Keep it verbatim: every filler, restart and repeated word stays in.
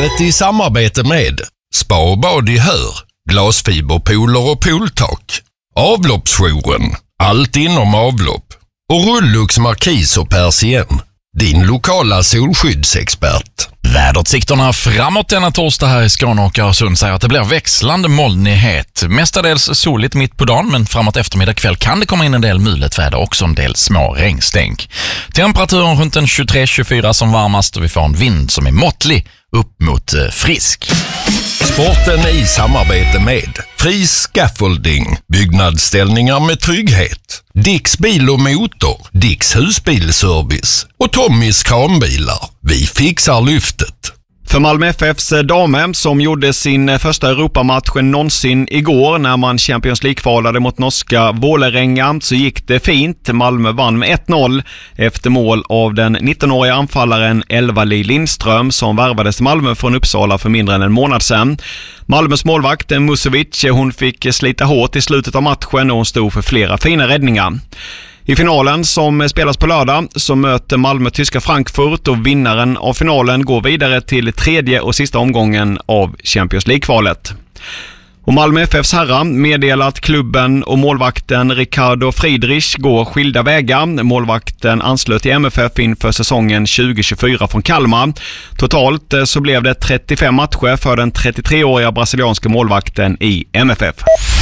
Vädret i samarbete med Spa och bad i Hör, glasfiberpooler och pooltak, Avloppsjouren, allt inom avlopp och Rullux Markis och Persien, din lokala solskyddsexpert. Väderutsikterna framåt denna torsdag här i Skåne och Öresund säger att det blir växlande molnighet. Mestadels soligt mitt på dagen, men framåt eftermiddag kväll kan det komma in en del mulet väder och också en del små regnstänk. Temperaturen runt en tjugotre till tjugofyra som varmast och vi får en vind som är måttlig upp mot eh, frisk. Sporten i samarbete med Fri Scaffolding, byggnadsställningar med trygghet, Dicks bil och motor, Dicks husbilservice och Tommys kranbilar. Vi fixar lyftet. För Malmö F F:s damer som gjorde sin första Europamatch någonsin igår när man Champions League-kvalade mot norska Vålerenga så gick det fint. Malmö vann med ett noll efter mål av den nittonåriga anfallaren Elvali Lindström som värvades till Malmö från Uppsala för mindre än en månad sedan. Malmös målvakt Musovic, hon fick slita hårt i slutet av matchen och hon stod för flera fina räddningar. I finalen som spelas på lördag så möter Malmö tyska Frankfurt och vinnaren av finalen går vidare till tredje och sista omgången av Champions League-kvalet. Och Malmö F F:s herrar meddelar att klubben och målvakten Ricardo Friedrich går skilda vägar. Målvakten anslöt till M F F inför säsongen tjugo tjugofyra från Kalmar. Totalt så blev det trettiofem matcher för den trettiotreåriga brasilianska målvakten i M F F.